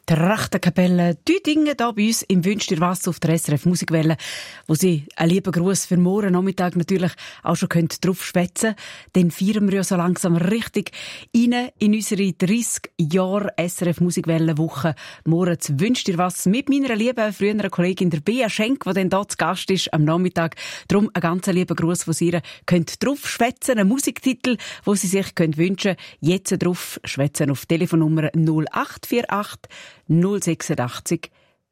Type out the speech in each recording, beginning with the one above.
Trachtenkapelle Düdingen hier bei uns im «Wünsch dir was» auf der SRF Musikwelle, wo Sie einen lieben Gruß für morgen Nachmittag natürlich auch schon drauf schwätzen. Dann feiern wir ja so langsam richtig rein in unsere 30 Jahre SRF Musikwelle Woche. Morgen «Wünsch dir was» mit meiner lieben früheren Kollegin der Bea Schenk, die dann hier zu Gast ist am Nachmittag. Darum einen ganz lieben Gruß von ihr. Könnt drauf schwätzen, einen Musiktitel, wo Sie sich wünschen können. Jetzt drauf schwätzen auf Telefonnummer 0848 086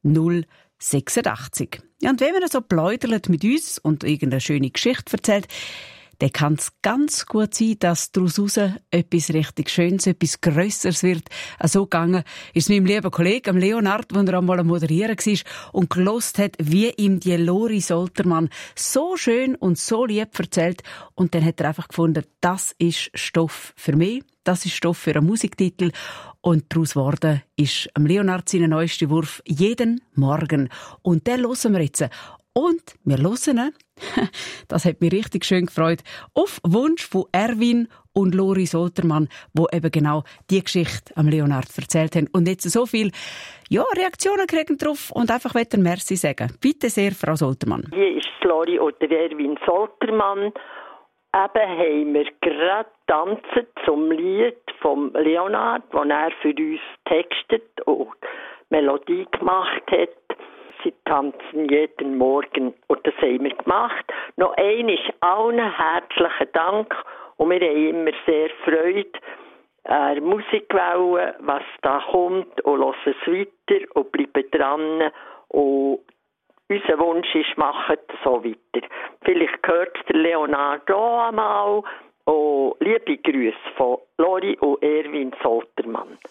086. Ja, und wenn man so pläudert mit uns und irgendeine schöne Geschichte erzählt, dann kann es ganz gut sein, dass daraus etwas richtig Schönes, etwas Grösseres wird. So gegangen ist meinem lieben Kollegen Leonard, der er einmal am Moderieren war und gehört hat, wie ihm die Lori Soltermann so schön und so lieb erzählt. Und dann hat er einfach gefunden, das ist Stoff für mich, das ist Stoff für einen Musiktitel. Und daraus geworden ist Leonard sein neuester Wurf «Jeden Morgen». Und den hören wir jetzt. Und wir hören ihn, das hat mich richtig schön gefreut, auf Wunsch von Erwin und Lori Soltermann, die eben genau die Geschichte am Leonard erzählt haben. Und jetzt so viel Reaktionen kriegen drauf und einfach Merci sagen. Bitte sehr, Frau Soltermann. Hier ist Lori oder Erwin Soltermann. Eben haben wir gerade tanzen zum Lied vom Leonard, das er für uns textet und Melodie gemacht hat. Sie tanzen jeden Morgen und das haben wir gemacht. Noch einmal allen herzlichen Dank und wir haben immer sehr Freude an der Musikwelle, was da kommt und hören es weiter und bleiben dran und unser Wunsch ist, macht so weiter. Vielleicht hört der Leonardo einmal. Und liebe Grüße von Lori und Erwin Soltermann.